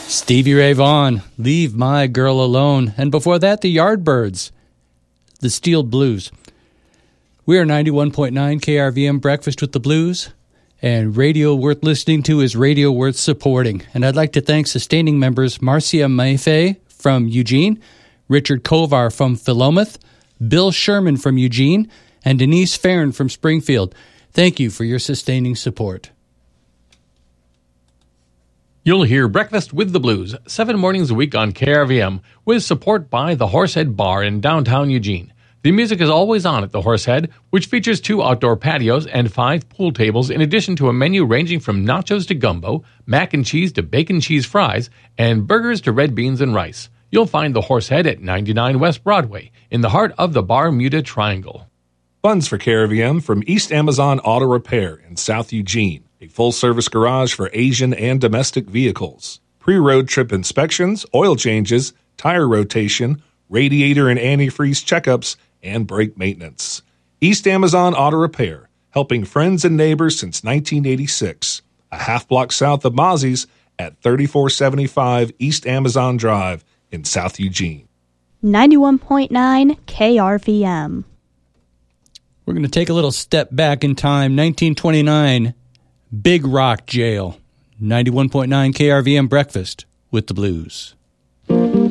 Stevie Ray Vaughan, Leave My Girl Alone. And before that, the Yardbirds, the Steel Blues. We are 91.9 KRVM Breakfast with the Blues, and radio worth listening to is radio worth supporting. And I'd like to thank sustaining members Marcia Maffei from Eugene, Richard Kovar from Philomath, Bill Sherman from Eugene, and Denise Farron from Springfield. Thank you for your sustaining support. You'll hear Breakfast with the Blues 7 mornings a week on KRVM with support by the Horsehead Bar in downtown Eugene. The music is always on at the Horsehead, which features 2 outdoor patios and 5 pool tables, in addition to a menu ranging from nachos to gumbo, mac and cheese to bacon cheese fries, and burgers to red beans and rice. You'll find the Horsehead at 99 West Broadway, in the heart of the Bermuda Triangle. Funds for KRVM from East Amazon Auto Repair in South Eugene, a full-service garage for Asian and domestic vehicles. Pre-road trip inspections, oil changes, tire rotation, radiator and antifreeze checkups, and brake maintenance. East Amazon Auto Repair, helping friends and neighbors since 1986. A half block south of Mozzie's at 3475 East Amazon Drive in South Eugene. 91.9 KRVM. We're going to take a little step back in time. 1929, Big Rock Jail. 91.9 KRVM Breakfast with the Blues.